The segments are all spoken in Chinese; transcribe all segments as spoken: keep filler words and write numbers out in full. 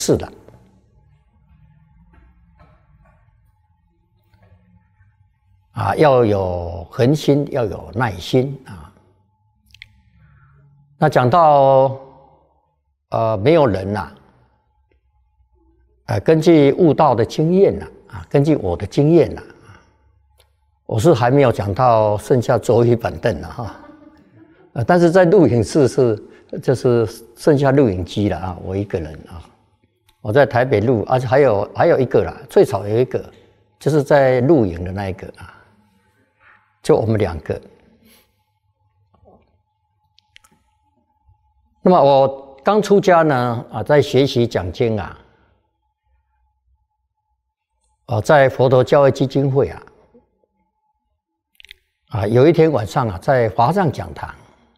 是的。啊，要有恒心，要有耐心啊。那讲到呃没有人呐、啊，呃，根据悟道的经验呐、啊，啊，根据我的经验呐、啊，我是还没有讲到剩下桌椅板凳了哈。呃，但是在录影室是就是剩下录影机了啊，我一个人啊，我在台北录，而且还有还有一个啦，最少有一个，就是在录影的那一个啊。就我们两个。那么我刚出家呢，啊，在学习讲经啊，啊，在佛陀教育基金会啊，啊，有一天晚上啊，在华藏讲堂，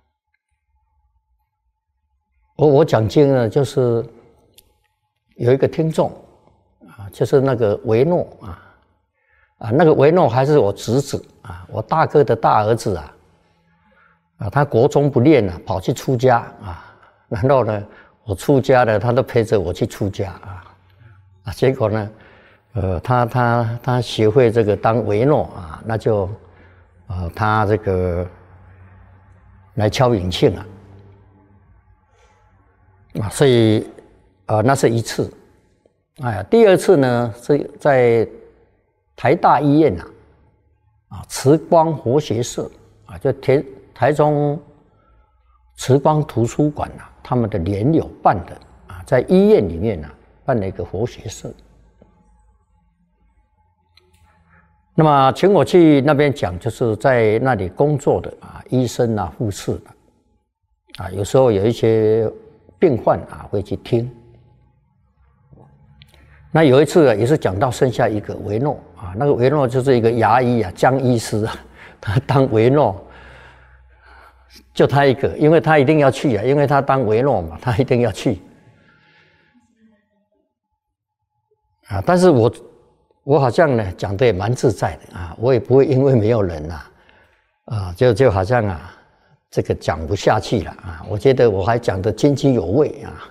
我我讲经呢，就是有一个听众啊，就是那个维诺啊。啊，那个维诺还是我侄子啊，我大哥的大儿子啊，啊，他国中不念了，跑去出家啊，然后呢，我出家了，他都陪着我去出家啊，啊，结果呢，呃，他他他学会这个当维诺啊，那就，呃，他这个来敲引磬啊，啊，所以，呃，那是一次，哎呀，第二次呢是在台大医院呐、啊，啊，慈光活学社啊，就台台中慈光图书馆呐、啊，他们的联友办的啊，在医院里面呐、啊、办了一个活学社。那么请我去那边讲，就是在那里工作的啊，医生啊、护士啊，有时候有一些病患啊会去听。那有一次啊，也是讲到剩下一个维诺啊，那个维诺就是一个牙医啊，江医师啊，他当维诺，就他一个，因为他一定要去啊，因为他当维诺嘛，他一定要去啊。但是我我好像呢讲的也蛮自在的啊，我也不会因为没有人呐啊，就就好像啊这个讲不下去了啊，我觉得我还讲得津津有味啊。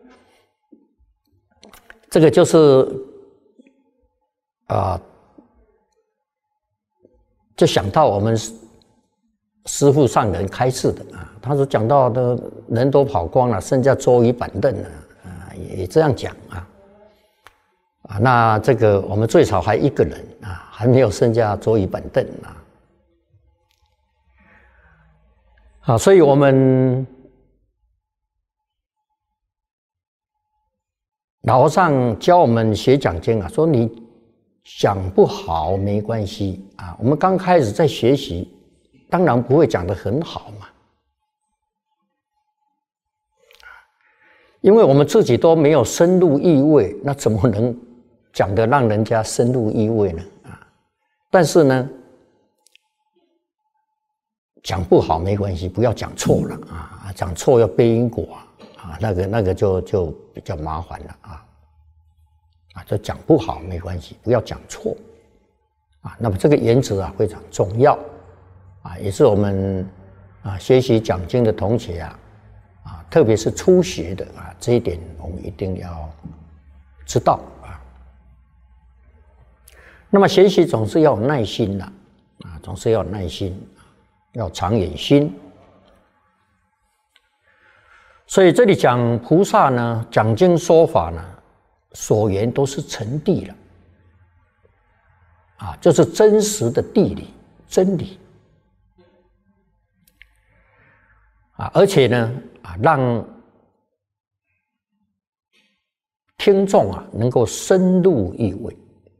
这个就是啊、呃，就想到我们师父上人开示的啊，他说讲到的人都跑光了，剩下桌椅板凳了啊，也这样讲啊啊，那这个我们最少还一个人啊，还没有剩下桌椅板凳啊，啊，所以我们老和尚教我们学讲经啊，说你讲不好没关系啊。我们刚开始在学习，当然不会讲得很好嘛，因为我们自己都没有深入意味，那怎么能讲得让人家深入意味呢？啊，但是呢，讲不好没关系，不要讲错了啊，讲错要背因果啊。啊，那个那个就就比较麻烦了啊，啊，就讲不好没关系，不要讲错，啊，那么这个原则啊非常重要，啊，也是我们啊学习讲经的同学啊，啊，特别是初学的啊，这一点我们一定要知道啊。那么学习总是要有耐心的，啊，总是要有耐心，要长远心。所以这里讲菩萨呢，讲经说法呢，所言都是诚谛了，啊，这是真实的地理真理，啊，而且呢，啊，让听众啊能够深入意味，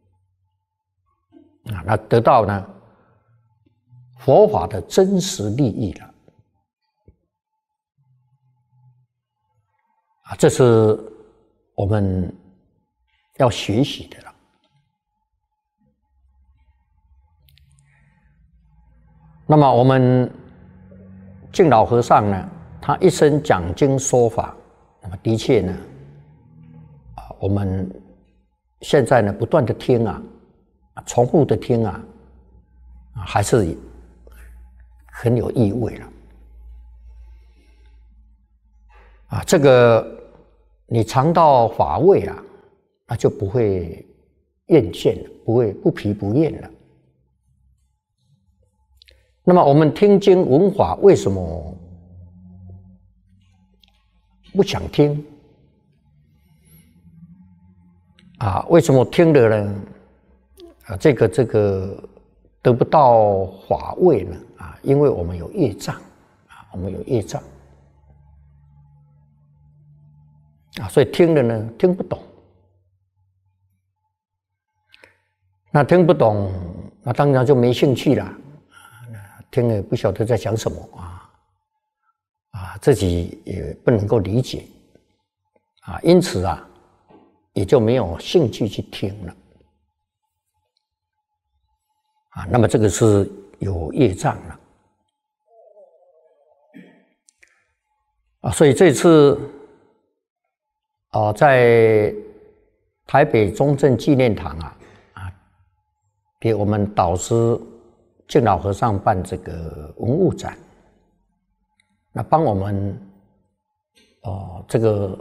啊，那得到呢佛法的真实利益了。啊，这是我们要学习的了。那么我们净老和尚呢，他一生讲经说法，那么的确呢，啊，我们现在呢不断的听啊，重复的听啊，啊，还是很有意味了。啊，这个你尝到法味啊，那就不会厌倦了，不会不疲不厌了。那么我们听经闻法，为什么不想听？啊，为什么听了呢？啊，这个这个得不到法味呢？啊，因为我们有业障，啊，我们有业障，啊，所以听了呢听不懂。那听不懂，那当然就没兴趣了。听了不晓得在讲什么啊，啊，自己也不能够理解，啊，因此啊，也就没有兴趣去听了。啊，那么这个是有业障了。啊，所以这次啊，在台北中正纪念堂啊，啊，给我们导师净老和尚办这个文物展，那帮我们哦这个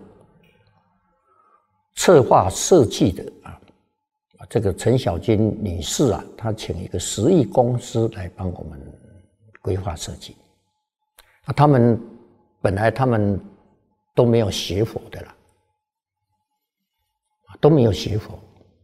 策划设计的啊，这个陈小金女士啊，她请一个十亿公司来帮我们规划设计。啊，他们本来他们都没有学佛的啦，都没有学佛。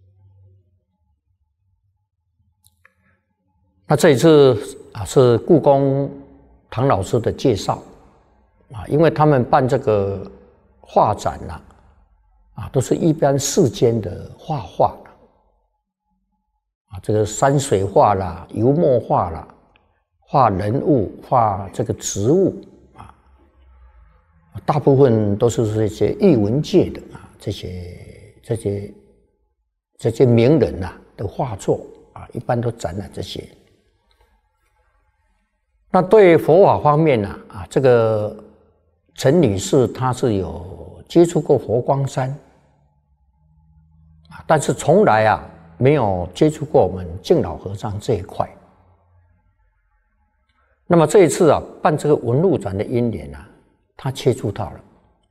那这一次啊，是故宫唐老师的介绍啊，因为他们办这个画展呐，啊，都是一般世间的画画啊，这个山水画啦、油墨画啦、画人物、画这个植物啊，大部分都是这些艺文界的啊，这些这些这些名人呐的画作啊，一般都展览这些。那对佛法方面呢，啊，这个陈女士她是有接触过佛光山，啊，但是从来啊没有接触过我们净老和尚这一块。那么这一次啊办这个文物展的因缘啊，她接触到了，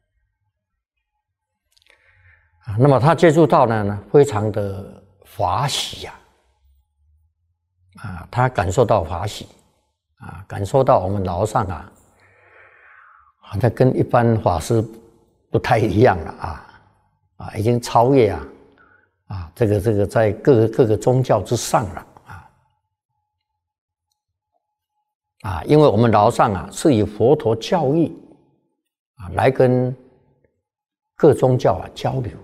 啊，那么她接触到了呢，非常的法喜呀，啊，啊，她感受到法喜。啊，感受到我们老和尚啊，好像跟一般法师不太一样了啊，啊，已经超越啊，啊，这个这个在各个各个宗教之上了啊，啊，因为我们老和尚啊是以佛陀教义啊来跟各宗教啊交流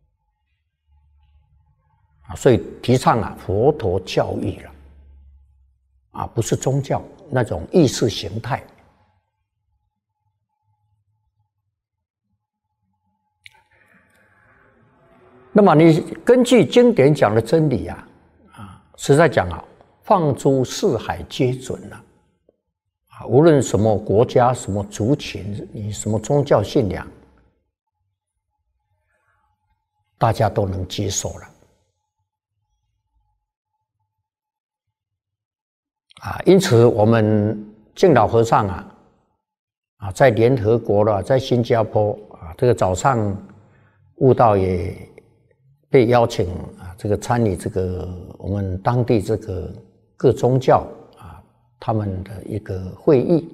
啊，所以提倡啊佛陀教义了啊，不是宗教。那种意识形态，那么你根据经典讲的真理啊，啊，实在讲啊，放诸四海皆准了，啊，无论什么国家、什么族群、你什么宗教信仰，大家都能接受了。啊，因此我们净老和尚啊，啊，在联合国了，在新加坡啊，这个早上悟道也被邀请啊，这个参与这个我们当地这个各宗教啊他们的一个会议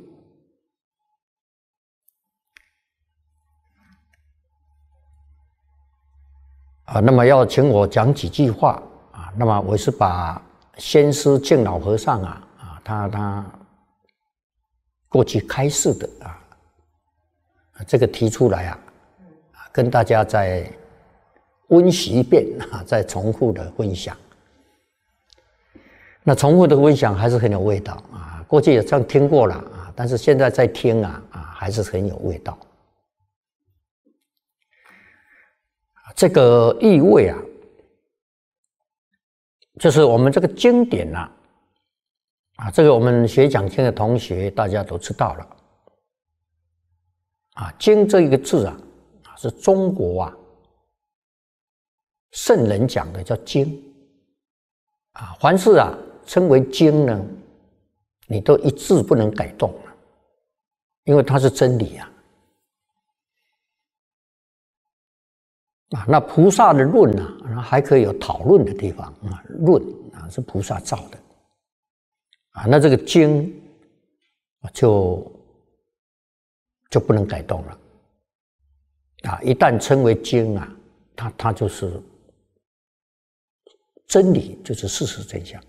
啊，那么要请我讲几句话啊，那么我是把先师净老和尚啊。他他过去开示的啊，这个提出来啊，跟大家再温习一遍啊，再重复的分享。那重复的分享还是很有味道啊，过去也这样听过了啊，但是现在在听啊啊，还是很有味道。这个意味啊，就是我们这个经典啊。啊，这个我们学讲经的同学大家都知道了。啊，经这一个字啊，啊是中国啊圣人讲的叫经。啊，凡是啊称为经呢，你都一字不能改动了，因为它是真理啊。 啊，那菩萨的论啊，还可以有讨论的地方啊，论啊是菩萨造的啊，那这个经就就不能改动了啊，一旦称为经啊，它它就是真理，就是事实真相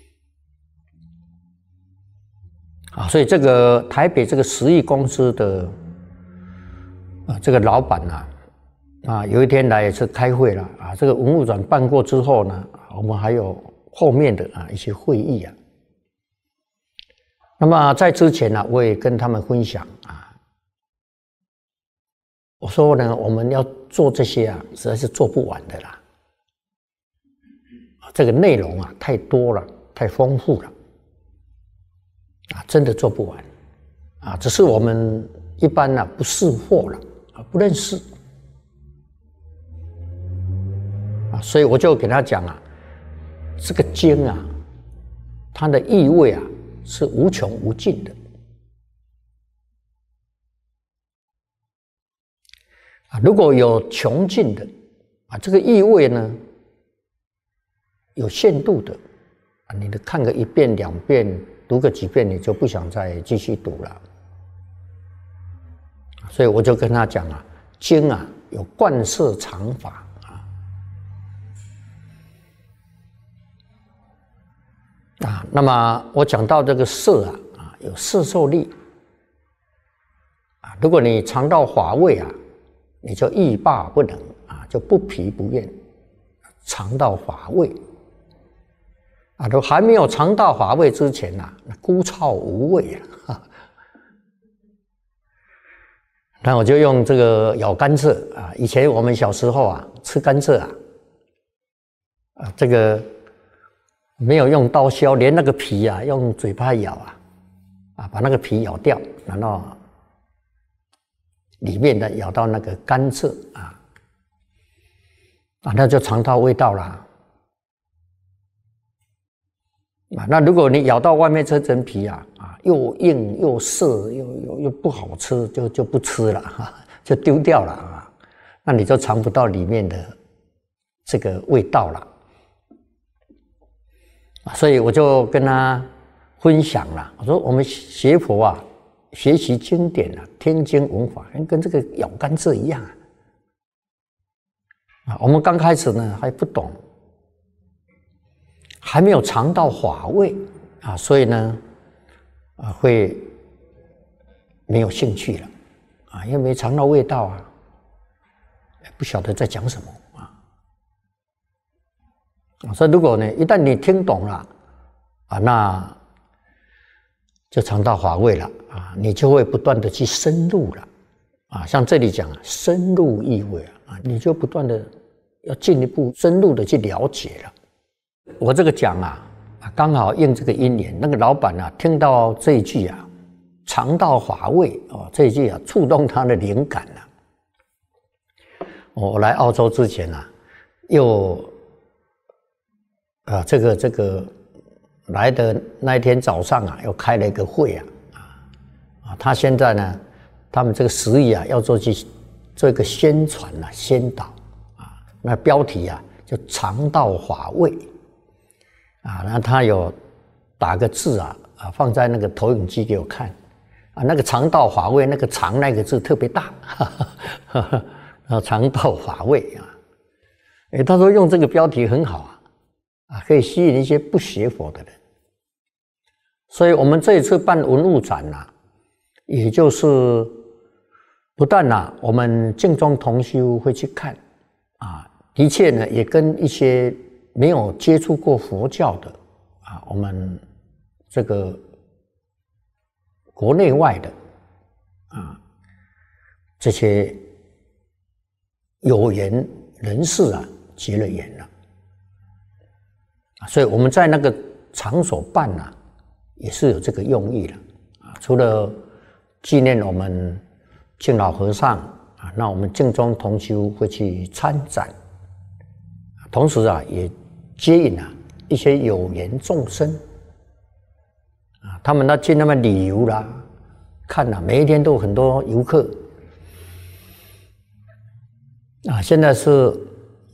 啊，所以这个台北这个十亿公司的啊这个老板啊。啊，有一天来一次开会了啊，这个文物展办过之后呢，我们还有后面的啊一些会议啊。那么在之前呢，我也跟他们分享啊，我说呢，我们要做这些啊，实在是做不完的啦。这个内容啊太多了，太丰富了，啊，真的做不完啊。只是我们一般呢、啊、不识货了啊，不认识。所以我就给他讲啊，这个经啊，它的意味啊是无穷无尽的啊。如果有穷尽的啊，这个意味呢有限度的啊，你看个一遍两遍，读个几遍，你就不想再继续读了。所以我就跟他讲啊，经啊有贯摄常法。啊，那么我讲到这个色啊，啊有摄受力啊。如果你尝到法味啊，你就欲罢不能啊，就不疲不厌。尝到法味啊，都还没有尝到法味之前呐、啊，枯燥无味啊。那我就用这个咬甘蔗啊，以前我们小时候啊吃甘蔗啊，啊这个。没有用刀削，连那个皮啊，用嘴巴咬啊，啊，把那个皮咬掉，然后里面的咬到那个甘蔗啊，啊，那就尝到味道了啊。那如果你咬到外面这层皮啊，啊，又硬又涩，又又又不好吃，就就不吃了哈，就丢掉了啊。那你就尝不到里面的这个味道了。所以我就跟他分享了，我说我们学佛啊，学习经典啊，听经闻法，跟这个咬甘蔗一样啊。我们刚开始呢还不懂，还没有尝到法味啊，所以呢啊会没有兴趣了啊，因为没尝到味道啊，不晓得在讲什么。所以，如果呢，一旦你听懂了啊，那就尝到法味了啊，你就会不断的去深入了啊。像这里讲深入意味啊，你就不断的要进一步深入的去了解了。我这个讲啊，刚好应这个因缘，那个老板啊，听到这一句啊，尝到法味哦，这一句啊，触动他的灵感了。我来澳洲之前啊，又。啊，这个这个来的那一天早上啊，又开了一个会啊，啊，他现在呢，他们这个十亿啊，要做去做一个宣传啊、宣导啊，那标题啊就尝到法味啊，那他有打个字啊啊，放在那个投影机给我看啊，那个尝到法味，那个尝那个字特别大，哈哈哈哈，然后尝到法味啊，哎，他说用这个标题很好啊。啊，可以吸引一些不学佛的人，所以我们这一次办文物展呐、啊，也就是不但呐、啊，我们净宗同修会去看，啊，的确呢，也跟一些没有接触过佛教的啊，我们这个国内外的啊这些有缘人士啊结了缘了。所以我们在那个场所办啊，也是有这个用意的啊。除了纪念我们净老和尚啊，那我们净宗同修会去参展，同时啊，也接引啊一些有缘众生啊，他们呢去那边旅游啦，看啦，每一天都有很多游客啊，现在是